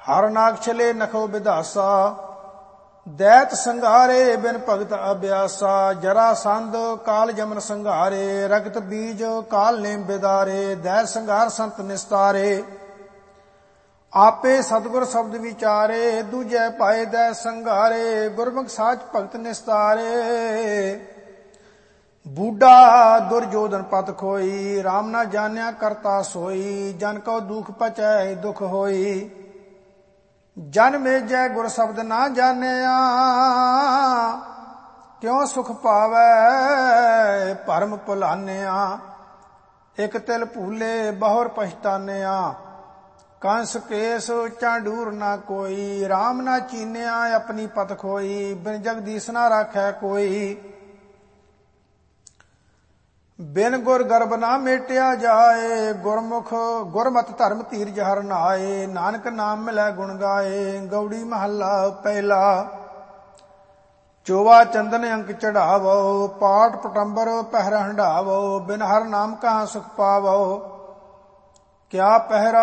ਹਰ ਨਾਗ ਛਲੇ ਨਖੋ ਵਿਧਾਸਾ, ਦੈਤ ਸੰਘਾਰੇ ਬਿਨ ਭਗਤ ਅਭਿਆਸਾ। ਜਰਾ ਸੰਧ ਕਾਲ ਜਮਨ ਸੰਘਾਰੇ, ਰਗਤ ਬੀਜ ਕਾਲ ਨੇਮ ਬਿਦਾਰੇ। ਦੈਤ ਸੰਘਾਰ ਸੰਤ ਨਿਸਤਾਰੇ, ਆਪੇ ਸਤਿਗੁਰ ਸ਼ਬਦ ਵਿਚਾਰੇ। ਦੂਜੈ ਪਾਏ ਦੈਤ ਸੰਘਾਰੇ, ਗੁਰਮੁਖ ਸਾਚ ਭਗਤ ਨਿਸਤਾਰੇ। ਬੂਢਾ ਦੁਰਜੋਧਨ ਪਤ ਖੋਈ, ਰਾਮ ਨਾ ਜਾਣਿਆ ਕਰਤਾ ਸੋਈ। ਜਨ ਕਉ ਦੁਖ ਪਚੈ ਦੁਖ ਹੋਈ, ਜਨ ਮੇਜੈ ਗੁਰ ਸ਼ਬਦ ਨਾ ਜਾਣਿਆ। ਕਿਉ ਸੁਖ ਪਾਵੈ ਭਰਮ ਭੁਲਾਨਿਆ, ਇਕ ਤਿਲ ਭੂਲੇ ਬਹੁਰ ਪਛਤਾਨਿਆ। ਕੰਸ ਕੇਸ ਚਾਂਡੂਰ ਨਾ ਕੋਈ, ਰਾਮ ਨਾ ਚੀਨਿਆ ਆਪਣੀ ਪਤ ਖੋਈ। ਬਿਨ ਜਗਦੀਸ਼ ਨਾ ਰਾਖੈ ਕੋਈ, ਬਿਨ ਗੁਰ ਗਰਭ ਨਾ ਮੇਟਿਆ ਜਾਏ। ਗੁਰਮੁਖ ਗੁਰਮਤਿ ਧਰਮ ਧੀਰਜ ਹਰਿ ਨਾਏ, ਨਾਨਕ ਨਾਮ ਮਿਲੈ ਗੁਣ ਗਾਏ। ਗਉੜੀ ਮਹੱਲਾ ਪਹਿਲਾ। ਚੋਵਾ ਚੰਦਨ ਅੰਕ ਚੜਾਵੋ, ਪਾਟ ਪਟੰਬਰ ਪਹਿਰ ਹੰਢਾਵੋ। ਬਿਨ ਹਰਿ ਨਾਮ ਕਹਾਂ ਸੁਖ ਪਾਵੋ, ਕਿਆ ਪਹਿਰਾ